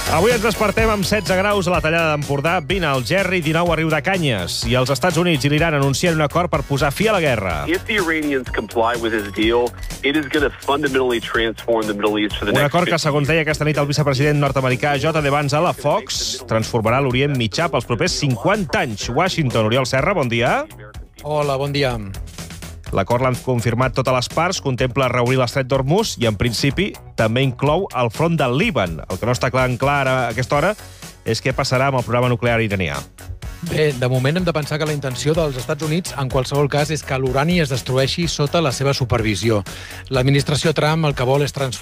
Avui ens despertem amb 16 graus a la Tallada d'Empordà, 20 al Gerri, 19 a Riudecanyes. I els Estats Units i l'Iran anuncien un acord per posar fi a la guerra. If the Iranians comply with his deal, it is going to fundamentally transform the Middle East for the Un next acord que, segons deia aquesta nit el vicepresident nord-americà J.D. Vance a la Fox, transformarà l'Orient Mitjà pels propers 50 anys. Washington, Oriol Serra, bon dia. Hola, bon dia. L'acord l'han confirmat totes les parts, contempla reobrir l'estret d'Hormuz i, en principi, també inclou el front del Líban. El que no està clar a aquesta hora és què passarà amb el programa nuclear iranià. Bé, de moment hem de pensar que la intenció dels Estats Units, en qualsevol cas, és que l'urani es destrueixi sota la seva supervisió. L'administració Trump el que vol és transformar